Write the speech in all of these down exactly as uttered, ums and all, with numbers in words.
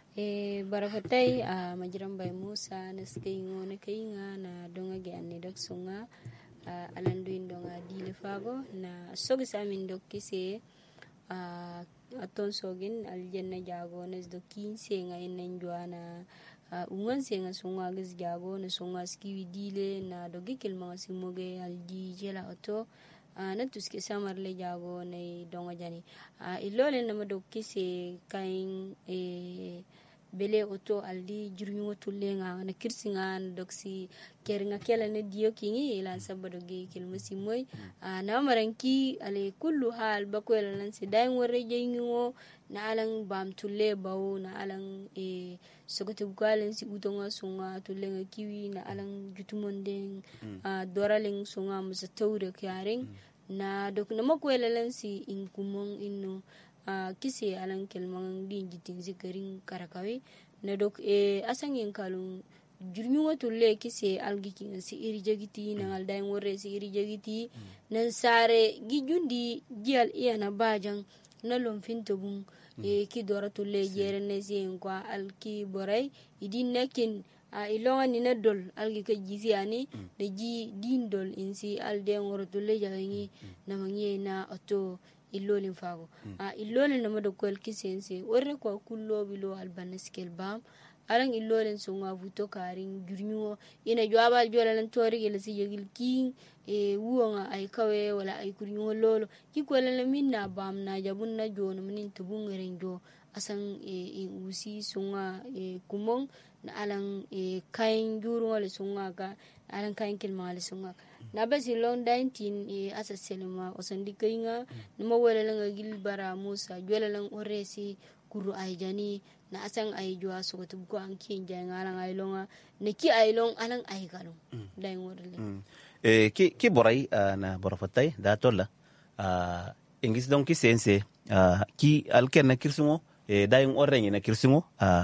e barafatay a majiran bay musa na skayingo na kayinga na donga ge anni dak sunga alandu indonga dile fago na sogi samin dok kise a aton sogin aljanna jago nas do kinse nga inen juana ungan senga sunga gas jago na sunga skiwi dile na dogi kilma simoge aldi jela oto na tuske samar le jago na donga jani ilole na madok kise kain e bele oto aldi jurnyugo tullenga na kirsinga doksi keringa kela na diyo kingi ila sabado ge kilmasi moy na maranki ale kullu hal bakwela lan se dayin warre jeyingo na alang bam tulle bawo na alang e sogote gwalen si utonga sunga tullenga kiwi na alang jutumondeng doraleng sunga musa tawre kyaring na dok na makwela lan si inkumong inno Uh, kisi alang kelmang din jiting zikaring karakawi na dok e asang yang kalung jurnyo tulle kisi algi king si iri jagiti na alday ngore si iri jagiti mm. nan sare gijundi jial iya na bajang na lomfin tobung mm. e ki dora tulle jere ne si kwa alki boray idin nakin a uh, ilonga ni na dol algi ka jisi ani mm. na ji din dol insi alday ngore tulle jagangi mm. na mangye na oto illolin fago mm. a illolin na mado kwel kisense warre kwa kullo bilo albaneskel bam alang illolin sunga vuto karing jurnyo ina jwabal jolalan tori gele si yegil king e wuonga ay kawe wala ay kurnyo lolo ki kwelala minna bam na jabun na jono minin tubung renjo asang e, e usi sunga e kumong na alang e kain juru wala sunga ka alang kain kilma wala sunga na basi long nineteen e asa selema osandi kainga numa wala lang agil bara musa jwala lang oresi kuru ayjani na asang ay jwa so to ko an kin jang alang ay longa ne ki ay long alang ay galong dai ngorle e ki ki boray na borafatay da tolla ingis don ki sense ki alken na kirsumo e dai ngorre na kirsumo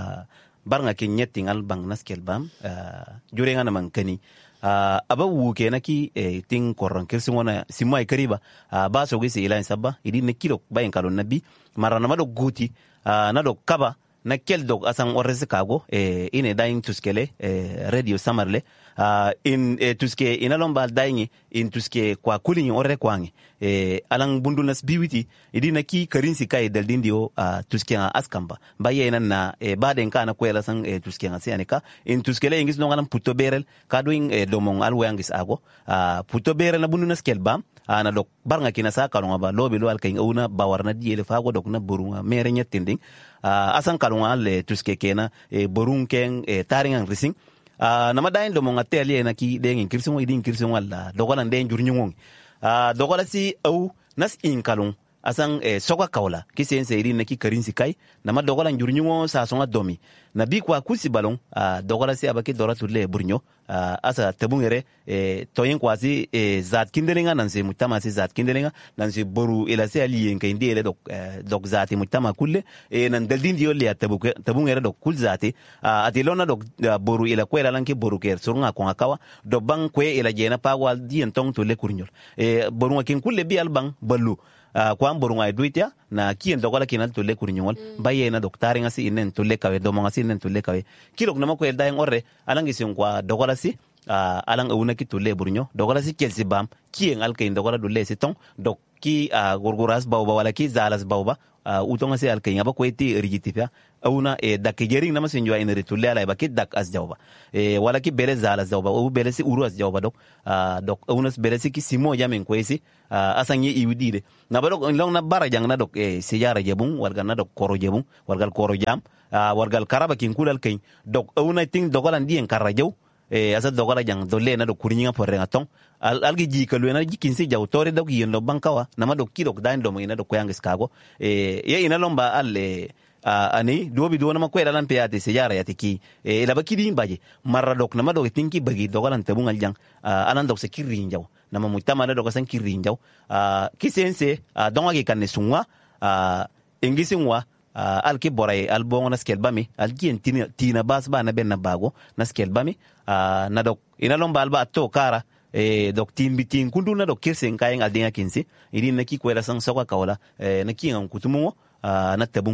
barnga ki nyetti ngal bang naskel bam jure ngana mankani Uh, aba wuke na ki eh, ting koron kirsi ngona simwa ikariba uh, ba so gisi ila sabba idi ne kilo bayin kalon nabi mara na mado guti uh, na do kaba na kel dog asan orese kago eh, ine dayin tuskele eh, radio samarle uh, in eh, tuske ina lomba dayin in tuske kwa kulini orre kwangi eh, alang bundunas biwiti idi na ki karinsi kai daldindio uh, tuske nga askamba baye ina na eh, baden kana kwela san eh, tuske nga sianika in tuskele ingis no ngalam puto berel kadoing eh, domong alwangis ago uh, puto berel na bundunas kelbam ana dok barnga kina sa kalonga ba lobe lo alkay una bawarna diele fago dok na burunga mere nyetinding uh, asan kalonga le tuske kena e burunken e taringan rising uh, nama dain do monga tele na ki dengin kirsun idin kirsun walla dogolan den jurnyung uh, dogala si au nas in kalon asan e soka kawla kisense idin na ki karinsi kai nama dogolan jurnyung sa songa domi na bi kwa kusi balon uh, dogala si abaki doratu le burnyo uh, asa tabungere e toyin kwasi e zat kindelinga nanse mutama si zat kindelinga nanse boru ila se ali en kindi ele dok uh, dok zati mutama kulle e nan daldin dio le tabuke tabungere dok kul zati uh, atilona dok uh, boru ila kwela lanki boru ker surunga ko akawa do bang kwe ila jena pawal dien tong to le kurnyol e boru kin kulle bi albang ballu Uh, kwa mburu ngai duitia na kien dogola kinal to le kurnyol mm. baye na doktari ngasi inen to le kawe do ngasi inen to le kawe kilok na mako elda ngorre alangi sin kwa dogola si uh, alang una ki to le burnyo dogola si kelsi bam kien al kain dogola do le si tong dok ki uh, gorgoras bawba wala ki zalas bawba uh, utonga si al kain ba ko eti rigitifia una e dak jering na masin jwa ine to le ala ba ki dak as jawba e wala ki bele zalas jawba o bele si uru as jawba dok uh, dok una bele si ki simo jamen kwesi uh, asanye iwidire na badok long na bara jang na dok e sejara jebung warga na dok koro jebung wargal koro jam uh, wargal karaba kin kulal kain dok una ting dogolan dien karajew e asa dogola jang dolle na dok kurnyinga porre ngatong al algi jikalu na jikin si jaw tore dok yen lo bankawa na madok kidok dain do mo ina dok koyang skago e ye ina lomba alle uh, ani dobi do na makwela lan peate sejara yatiki e la bakidi baje marra dok na madok tinki bagi dogolan tabungal jang uh, anan dok se kirrin jaw na mamutama na dok san kirrin jaw uh, kisense uh, donga ke kanne sunwa uh, engisinwa uh, alki boray albongo na skelbami alki tina tina bas ba na ben na bago na skelbami uh, na dok ina lomba alba to kara e dok tin bitin kundu na dok kirsen kayen aldinga kinsi idin na ki kwela san sokwa kawla e na ki ngan kutumo uh, na tabunko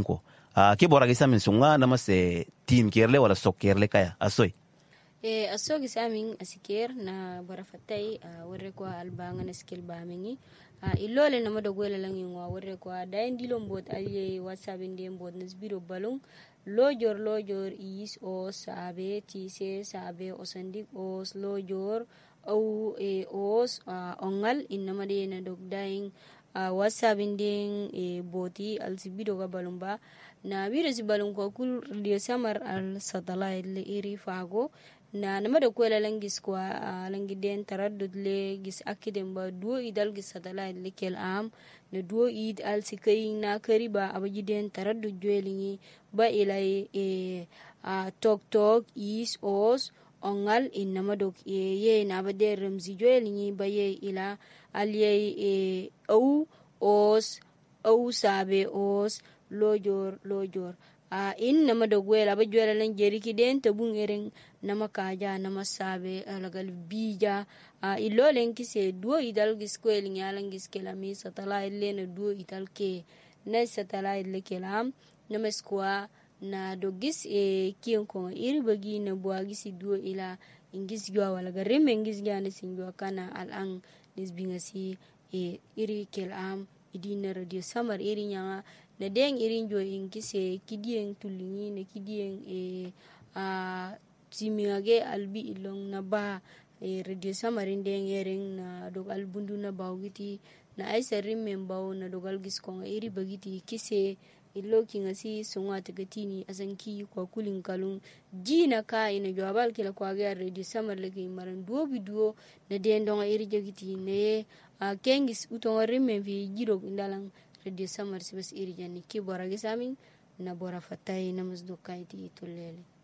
uh, ki bora gisa min sunga na mase tin kerle wala sok kerle kaya asoy e asogi samin asiker na bora fatai uh, warre kwa albanga na skill ba mingi uh, ilole na mado gwela lang yung warre kwa dain dilom bot alye whatsapp indem bot nasbiro balong lojor lojor is o sabe tise sabe osandik os lojor au e os uh, ongal inamade na dogdaing uh, whatsapp indeng e boti al sibido ga balumba na biro si balum ko kul radio samar al satellite le iri fago na namada kwela langis kwa uh, langi den taraddud le gis akidem ba duo idal gis satellite le kel am na duo id al sikai na kariba abaji den taraddud joelingi ba ilay e uh, tok tok is os ongal in namadok e ye na ba der ramzi joelingi ba ye ila al ye e au os au sabe os lojor lojor a uh, in nama da gwela ba jwela lan jeri ki den tabun eren nama kaja nama sabe alagal bija a uh, ilolen ki se duo idal gis kwel nyalan gis kelami satala ile na duo idal ke na satala ile kelam nama skwa na dogis e kiyon ko iri bagi na bua gisi duo ila ingis gwa wala ga remme ingis gya ne singwa kana alang nisbingasi e iri kelam idina radio samar iri nyanga na deng irin jo in kise kidien tulingi na kidien e a timingage albi ilong na ba e radio samarin deng ering na dog albundu na bawgiti na ay sarim membaw na dogal gis ko iri bagiti kise ilo kingasi songa tagatini asanki kwa kulin kalung jina ka ina jawabal kila kwa ga radio samar lagi maran duo biduo na den donga iri jagiti ne a kengis utonga rimme vi jiro ndalang radio samar sibas iri jani ki bora gisamin na bora fatai na masdukai ti tulele